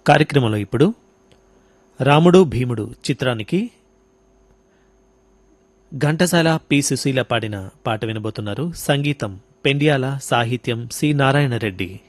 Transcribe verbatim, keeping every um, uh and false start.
కార్యక్రమంలో ఇప్పుడు రాముడు భీముడు చిత్రానికి ఘంటసాల పి సుశీల పాడిన పాట వినబోతున్నారు. సంగీతం పెండియాల, సాహిత్యం సి నారాయణ రెడ్డి.